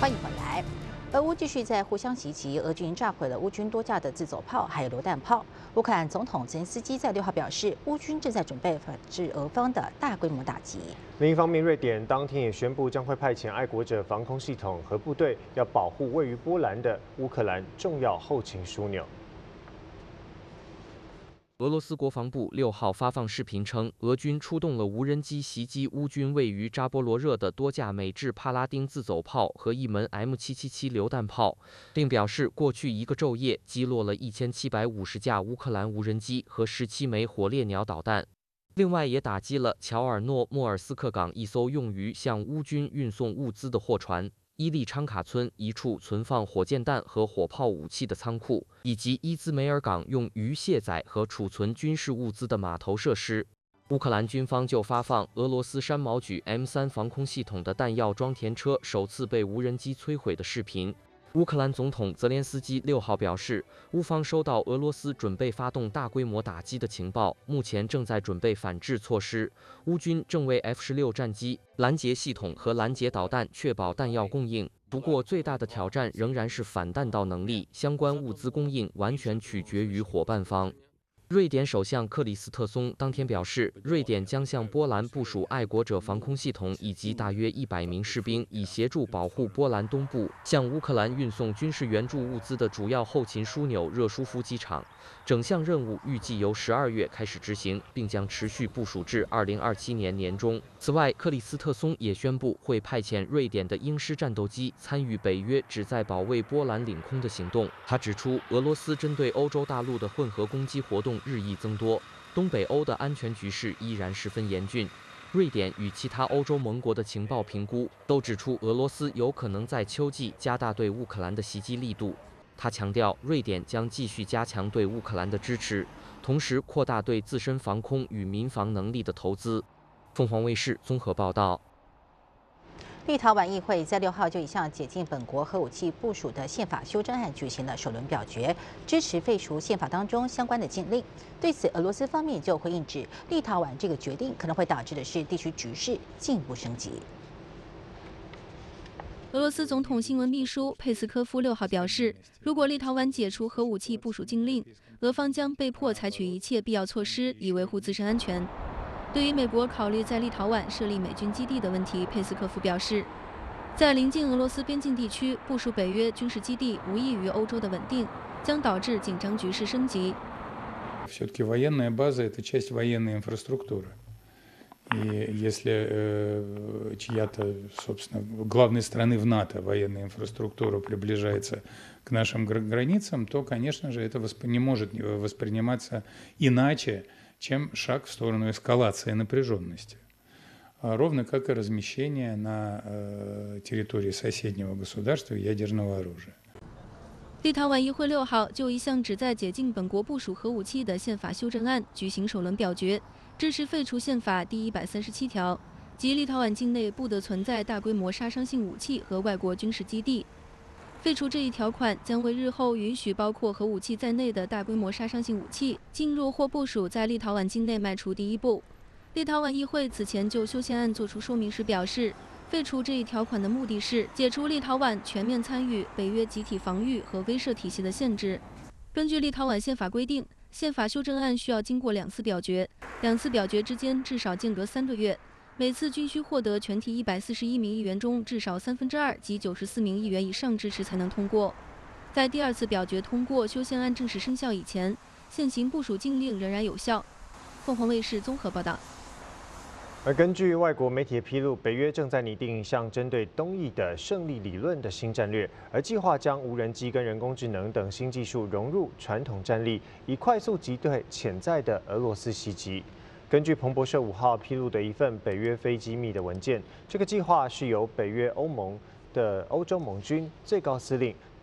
欢迎回来。俄乌继续在互相袭击，俄军炸毁了乌军多架的自走炮，还有榴弹炮。乌克兰总统泽连斯基在6号表示，乌军正在准备反制俄方的大规模打击。 另一方面，瑞典当天也宣布将会派遣爱国者防空系统和部队，要保护位于波兰的乌克兰重要后勤枢纽。 俄罗斯国防部6号发放视频称，俄军出动了无人机袭击乌军位于扎波罗热的多架美制帕拉丁自走炮和一门 M777榴弹炮，并表示过去1个昼夜击落了1750架乌克兰无人机和17枚火烈鸟导弹。另外，也打击了乔尔诺莫尔斯克港一艘用于向乌军运送物资的货船。 伊利昌卡村一处存放火箭弹和火炮武器的仓库，以及伊兹梅尔港用于卸载和储存军事物资的码头设施。乌克兰军方就发放俄罗斯山毛榉 M3防空系统的弹药装填车首次被无人机摧毁的视频。 乌克兰总统泽连斯基6号表示，乌方收到俄罗斯准备发动大规模打击的情报，目前正在准备反制措施。乌军正为 F-16战机、拦截系统和拦截导弹确保弹药供应。不过，最大的挑战仍然是反弹道能力，相关物资供应完全取决于伙伴方。 瑞典首相克里斯特松当天表示，瑞典将向波兰部署爱国者防空系统以及大约100名士兵，以协助保护波兰东部向乌克兰运送军事援助物资的主要后勤枢纽热舒夫机场。整项任务预计由12月开始执行，并将持续部署至2027年年中。此外，克里斯特松也宣布会派遣瑞典的鹰狮战斗机参与北约旨在保卫波兰领空的行动。他指出，俄罗斯针对欧洲大陆的混合攻击活动 日益增多，东北欧的安全局势依然十分严峻。瑞典与其他欧洲盟国的情报评估都指出，俄罗斯有可能在秋季加大对乌克兰的袭击力度。他强调，瑞典将继续加强对乌克兰的支持，同时扩大对自身防空与民防能力的投资。凤凰卫视综合报道。 立陶宛议会在6号就一项解禁本国核武器部署的宪法修正案举行了首轮表决，支持废除宪法当中相关的禁令。对此，俄罗斯方面就回应指，立陶宛这个决定可能会导致的是地区局势进一步升级。 俄罗斯总统新闻秘书佩斯科夫6号表示，如果立陶宛解除核武器部署禁令，俄方将被迫采取一切必要措施以维护自身安全。 对于美国考虑在立陶宛设立美军基地的问题，佩斯科夫表示，在临近俄罗斯边境地区部署北约军事基地无异于欧洲的稳定，将导致紧张局势升级。 Все-таки военная база – это часть военной инфраструктуры. И если чья-то, собственно, главной страны в НАТО военная инфраструктура приближается к нашим границам, то, конечно же, это не может восприниматься иначе, чем шаг в сторону эскалации напряженности, ровно как и размещение на территории соседнего государства ядерного оружия. 立陶宛议会6号就一项旨在解禁本国部署核武器的宪法修正案举行首轮表决，支持废除宪法第137条，即立陶宛境内不得存在大规模杀伤性武器和外国军事基地。 废除这一条款将为日后允许包括核武器在内的大规模杀伤性武器进入或部署在立陶宛境内迈出第一步。立陶宛议会此前就修宪案作出说明时表示，废除这一条款的目的是解除立陶宛全面参与北约集体防御和威慑体系的限制。根据立陶宛宪法规定，宪法修正案需要经过2次表决，2次表决之间至少间隔3个月。 每次均需获得全体141名议员中至少2/3及94名议员以上支持才能通过。在第2次表决通过修宪案正式生效以前，现行部署禁令仍然有效。凤凰卫视综合报道。 而根据外国媒体的披露，北约正在拟定一项针对东翼的胜利理论的新战略，而计划将无人机跟人工智能等新技术融入传统战力，以快速击退潜在的俄罗斯袭击。 根据彭博社5号披露的一份北约非机密的文件，这个计划是由北约欧盟的欧洲盟军最高司令